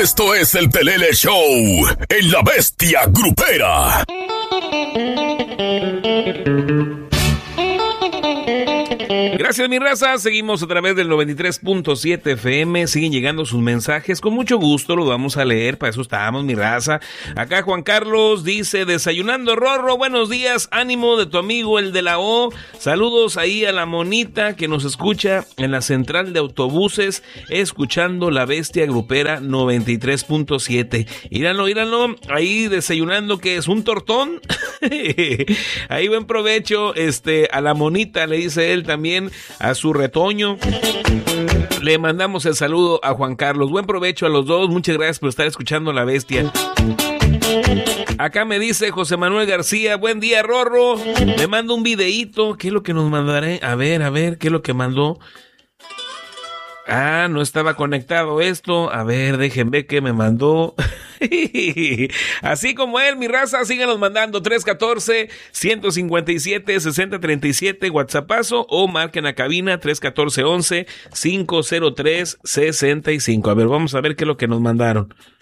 Esto es el Pelele Show en La Bestia Grupera. Gracias, mi raza. Seguimos a través del 93.7 FM. Siguen llegando sus mensajes. Con mucho gusto los vamos a leer. Para eso estábamos, mi raza. Acá Juan Carlos dice: desayunando, Rorro. Buenos días. Ánimo de tu amigo, el de la O. Saludos ahí a la monita que nos escucha en la central de autobuses, escuchando La Bestia Grupera 93.7. Íranlo. Ahí desayunando, que es un tortón. Ahí buen provecho. A la monita, le dice él también, a su retoño. Le mandamos el saludo a Juan Carlos. Buen provecho a los dos. Muchas gracias por estar escuchando La Bestia. Acá me dice José Manuel García: buen día, Rorro. Le mando un videíto. ¿Qué es lo que nos mandaré? A ver, ¿qué es lo que mandó? Ah, no estaba conectado esto. A ver, déjenme ver qué me mandó. Así como él, mi raza, síganos mandando 314-157-6037 WhatsAppazo, o marquen a cabina 314-11-503-65. A ver, vamos a ver qué es lo que nos mandaron.